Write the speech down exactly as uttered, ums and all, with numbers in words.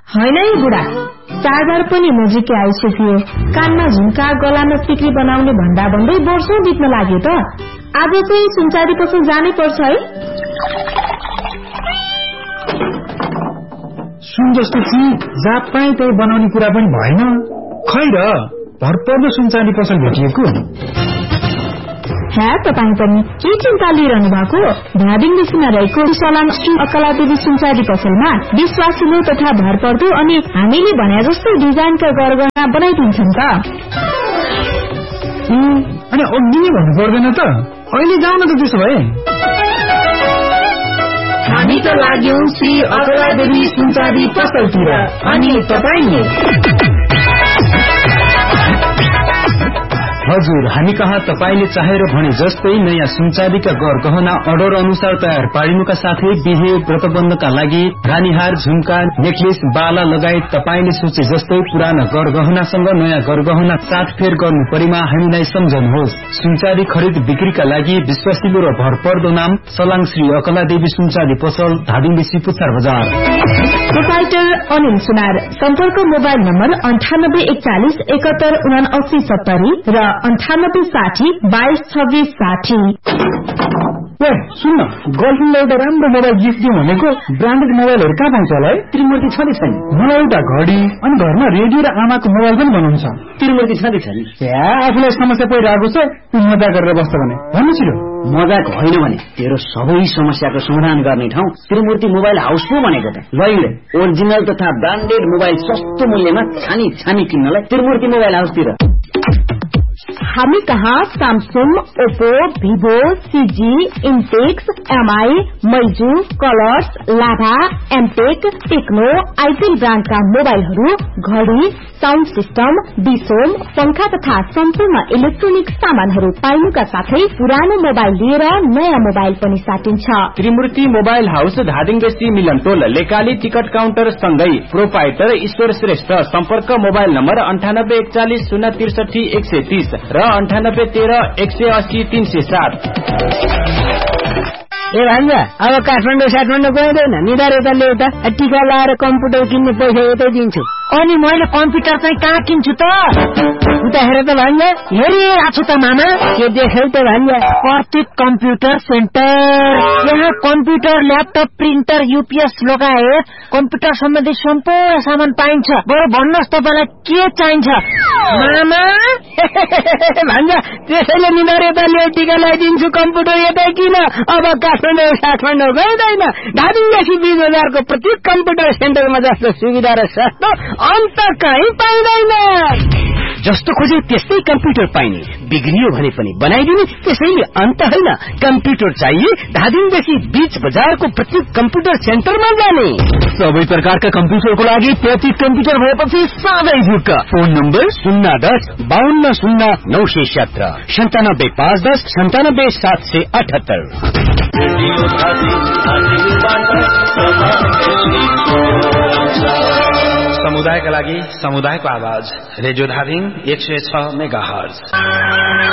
होइन है बुढा, चार्जर पनि नजिकै आइसक्यो। कानमा झुम्का, गलामा सिक्री बनाउने भन्दा भन्दै वर्षौं बित्न लाग्यो त। आज चाहिँ सुनचाँदी पसल जानै पर्छ है। सुन जस्तो चिज जात पाए त्यही बनाउने कुरा पनि भएन। खै र भरपर्दो सुनचाँदी पसल भेटिएको। हे तपाईँ पनि के चिन्ता लिइरहनु भएको? धादिङदेखिमा रहेको सलाम श्री अकलादेवी सुनचाँदी पसलमा विश्वासिलो तथा भरपर्दो अनि हामीले भने जस्तो डिजाइनका गरगहना बनाइदिन्छन् त। अनि अघि नै भन्नु पर्दैन त? अहिले जाउँ न त त्यसो भए। हामी त लाग्यौं श्री अकलादेवी सुनचाँदी पसलतिर, अनि तपाईँ? हजुर, हामी कहाँ तपाईले चाहेर भने जस्तै नयाँ सुनचाँदीका गरगहना अर्डर अनुसार तयार पारिनुका साथै बिहे व्रतबन्धका लागि रानीहार, झुम्का, नेकलेस, बाला लगायत तपाईले सोचे जस्तै पुराना गरगहनासँग नयाँ गरगहना साथफेर गर्नु परेमा हामीलाई सम्झनुहोस्। सुनचाँदी खरिद बिक्रीका लागि विश्वासिलो र भरपर्दो नाम सलाङ श्री अकलादेवी सुनचाँदी पसल, धादिङबेसी, पुच्छार बजार। प्रोपाइटर अनिल सुनार। सम्पर्क मोबाइल नम्बर अन्ठानब्बे एकचालिस एकात्तर उनासी सत्तरी र अन्ठानब्बे साठी बाइस छब्बीस साठी। ए सुन, गर्लफ्रेन्डलाई एउटा राम्रो मोबाइल गिफ्ट दिउँ भनेको। ब्रान्डेड मोबाइलहरू कहाँ पाउँछ होला है? त्रिमूर्ति छ नि छैन? मलाई एउटा घडी अनि घरमा रेडियो र आमाको मोबाइल पनि बनाउनु छ। त्रिमूर्ति छ नि छैन? आफूलाई समस्या परिरहेको छ, तू मजा गरेर बस्छ भने भन्नु छिरो। मजाक होइन भने तेरो सबै समस्याको समाधान गर्ने ठाउँ त्रिमूर्ति मोबाइल हाउस पो भनेको त। लैले ओरिजिनल तथा ब्रान्डेड मोबाइल सस्तो मूल्यमा छानी छानी किन्नलाई त्रिमूर्ति मोबाइल हाउसतिर। हामी कहाँ Samsung, Oppo, Vivo, CG, इन्टेक्स, MI, मैजू, colours, लाभा, एमटेक, टेक्नो, आइटेल ब्रान्डका मोबाइलहरू, घडी, साउन्ड सिस्टम, डिसोम, पंखा तथा सम्पूर्ण इलेक्ट्रोनिक सामानहरू पाइनुका साथै पुरानो मोबाइल लिएर नयाँ मोबाइल पनि साटिन्छ। त्रिमूर्ति मोबाइल हाउस, धादिङबेसी, मिलनटोल, लेकाली टिकट काउन्टर सँगै प्रोपाइटर ईश्वर श्रेष्ठ। सम्पर्क मोबाइल नम्बर अन्ठानब्बे एकचालिस शून्य त्रिसठी एक सय तीस र अन्ठानब्बे तेह्र एक सय अस्सी तीन सय सात। ए भान्जा, अब काठमाडौँ साठमाडौँ गइँदैन, निधार यता ल्याउता टिका लाएर कम्प्युटर किन्ने पैसा यतै दिन्छु। अनि मैले कम्प्युटर चाहिँ कहाँ किन्छु त? उता हेर त भान्जा, हेरिरहेको छु त मामा। के देख्यौ त भान्जा? प्रतीक कम्प्युटर सेन्टर। यहाँ कम्प्युटर, ल्यापटप, प्रिन्टर, युपिएस लगायत कम्प्युटर सम्बन्धी सम्पूर्ण सामान पाइन्छ। बरु भन्नुहोस् तपाईँलाई के चाहिन्छ मामा? भान्जा, त्यसैले निधार यता ल्याउ, टिका लगाइदिन्छु, कम्प्युटर यतै किन। अब काठमाडौँ साठमाडौँ गइँदैन, धादिङबेसी बीस बजारको प्रत्येक कम्प्युटर सेन्टरमा जस्तो सुविधा र सस्तो अन्त कहीँ पाइँदैन। जस्तो खोजे त्यस्तै कम्प्युटर पाइने, बिग्रियो भने पनि बनाइदिने, त्यसैले अन्त होइन। कम्प्युटर चाहिए धादिङबेसी बीच बजारको प्रत्येक कम्प्युटर सेन्टरमा जाने। सबै प्रकारका कम्प्युटरको लागि प्रत्येक कम्प्युटर भएपछि साझै झुक्क। फोन नम्बर शून्य दस बाहन्न शून्य नौ सय सत्र सन्तानब्बे पाँच दस सन्तानब्बे सात सय अठहत्तर। समुदायका लागि समुदायको आवाज, रेडियो धादिङ एक सय छ मेगा हर्ज।